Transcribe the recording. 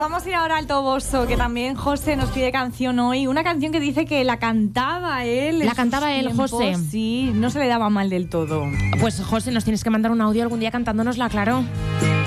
Vamos a ir ahora al Toboso, que también José nos pide canción hoy. Una canción que dice que la cantaba él. La cantaba él, José. Sí, no se le daba mal del todo. Pues José, nos tienes que mandar un audio algún día cantándonosla, claro.